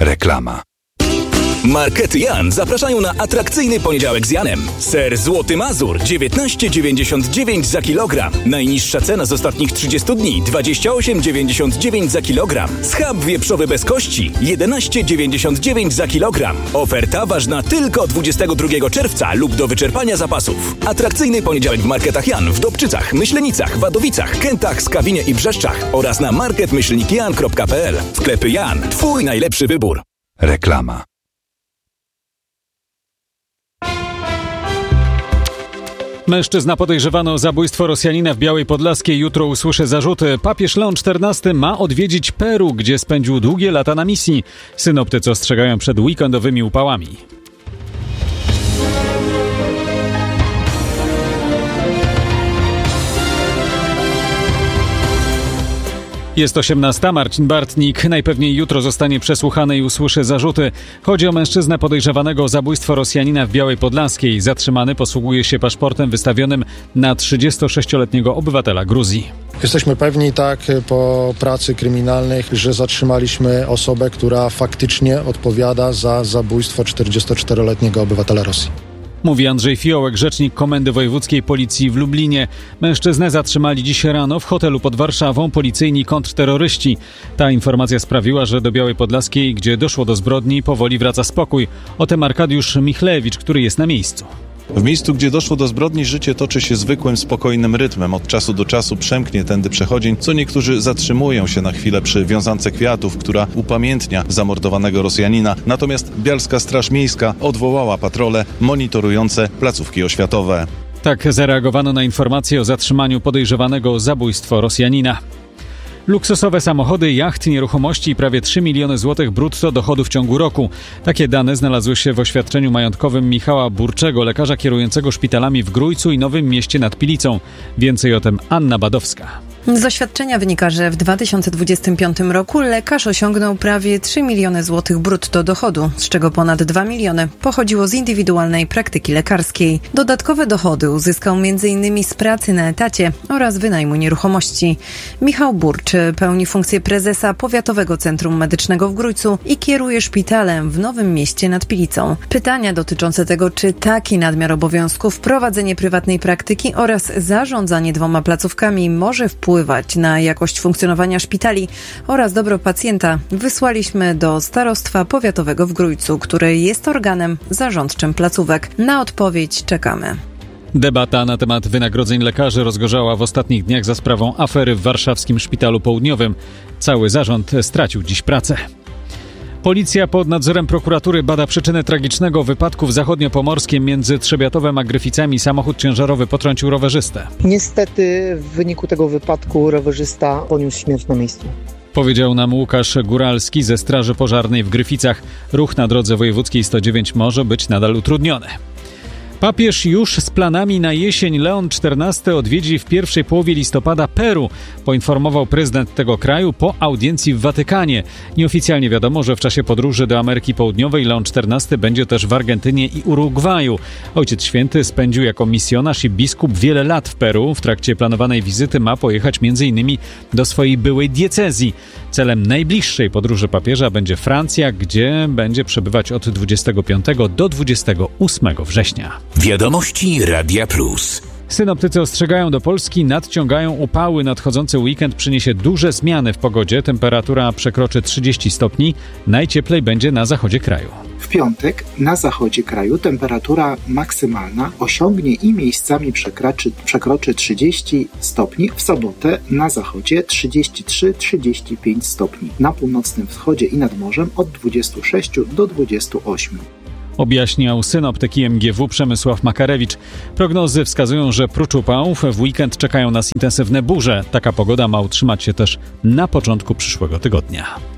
Reklama. Markety Jan zapraszają na atrakcyjny poniedziałek z Janem. Ser Złoty Mazur 19,99 za kilogram. Najniższa cena z ostatnich 30 dni 28,99 za kilogram. Schab wieprzowy bez kości 11,99 za kilogram. Oferta ważna tylko 22 czerwca lub do wyczerpania zapasów. Atrakcyjny poniedziałek w Marketach Jan w Dobczycach, Myślenicach, Wadowicach, Kętach, Skawinie i Brzeszczach oraz na market-jan.pl. Sklepy Jan. Twój najlepszy wybór. Reklama. Mężczyzna podejrzewany o zabójstwo Rosjanina w Białej Podlaskiej jutro usłyszy zarzuty. Papież Leon XIV ma odwiedzić Peru, gdzie spędził długie lata na misji. Synoptycy ostrzegają przed weekendowymi upałami. Jest 18. Marcin Bartnik. Najpewniej jutro zostanie przesłuchany i usłyszy zarzuty. Chodzi o mężczyznę podejrzewanego o zabójstwo Rosjanina w Białej Podlaskiej. Zatrzymany posługuje się paszportem wystawionym na 36-letniego obywatela Gruzji. Jesteśmy pewni, po pracy kryminalnej, że zatrzymaliśmy osobę, która faktycznie odpowiada za zabójstwo 44-letniego obywatela Rosji. Mówi Andrzej Fiołek, rzecznik Komendy Wojewódzkiej Policji w Lublinie. Mężczyznę zatrzymali dziś rano w hotelu pod Warszawą policyjni kontrterroryści. Ta informacja sprawiła, że do Białej Podlaskiej, gdzie doszło do zbrodni, powoli wraca spokój. O tym Arkadiusz Michlewicz, który jest na miejscu. W miejscu, gdzie doszło do zbrodni, życie toczy się zwykłym, spokojnym rytmem. Od czasu do czasu przemknie tędy przechodzień, co niektórzy zatrzymują się na chwilę przy wiązance kwiatów, która upamiętnia zamordowanego Rosjanina. Natomiast Bialska Straż Miejska odwołała patrole monitorujące placówki oświatowe. Tak zareagowano na informację o zatrzymaniu podejrzewanego o zabójstwo Rosjanina. Luksusowe samochody, jachty, nieruchomości i prawie 3 miliony złotych brutto dochodu w ciągu roku. Takie dane znalazły się w oświadczeniu majątkowym Michała Burczego, lekarza kierującego szpitalami w Grójcu i Nowym Mieście nad Pilicą. Więcej o tym Anna Badowska. Z oświadczenia wynika, że w 2025 roku lekarz osiągnął prawie 3 miliony złotych brutto dochodu, z czego ponad 2 miliony pochodziło z indywidualnej praktyki lekarskiej. Dodatkowe dochody uzyskał m.in. z pracy na etacie oraz wynajmu nieruchomości. Michał Burcz pełni funkcję prezesa Powiatowego Centrum Medycznego w Grójcu i kieruje szpitalem w Nowym Mieście nad Pilicą. Pytania dotyczące tego, czy taki nadmiar obowiązków, prowadzenie prywatnej praktyki oraz zarządzanie 2 placówkami może wpływać na jakość funkcjonowania szpitali oraz dobro pacjenta, wysłaliśmy do Starostwa Powiatowego w Grójcu, które jest organem zarządczym placówek. Na odpowiedź czekamy. Debata na temat wynagrodzeń lekarzy rozgorzała w ostatnich dniach za sprawą afery w warszawskim Szpitalu Południowym. Cały zarząd stracił dziś pracę. Policja pod nadzorem prokuratury bada przyczynę tragicznego wypadku w Zachodniopomorskiem między Trzebiatowem a Gryficami. Samochód ciężarowy potrącił rowerzystę. Niestety w wyniku tego wypadku rowerzysta poniósł śmierć na miejscu. Powiedział nam Łukasz Góralski ze Straży Pożarnej w Gryficach. Ruch na drodze wojewódzkiej 109 może być nadal utrudniony. Papież już z planami na jesień. Leon XIV odwiedzi w pierwszej połowie listopada Peru, poinformował prezydent tego kraju po audiencji w Watykanie. Nieoficjalnie wiadomo, że w czasie podróży do Ameryki Południowej Leon XIV będzie też w Argentynie i Urugwaju. Ojciec Święty spędził jako misjonarz i biskup wiele lat w Peru. W trakcie planowanej wizyty ma pojechać m.in. do swojej byłej diecezji. Celem najbliższej podróży papieża będzie Francja, gdzie będzie przebywać od 25 do 28 września. Wiadomości Radia Plus. Synoptycy ostrzegają, do Polski nadciągają upały. Nadchodzący weekend przyniesie duże zmiany w pogodzie. Temperatura przekroczy 30 stopni. Najcieplej będzie na zachodzie kraju. W piątek na zachodzie kraju temperatura maksymalna osiągnie i miejscami przekroczy 30 stopni. W sobotę na zachodzie 33-35 stopni. Na północnym wschodzie i nad morzem od 26 do 28. Objaśniał synoptyk IMGW Przemysław Makarewicz. Prognozy wskazują, że prócz upałów w weekend czekają nas intensywne burze. Taka pogoda ma utrzymać się też na początku przyszłego tygodnia.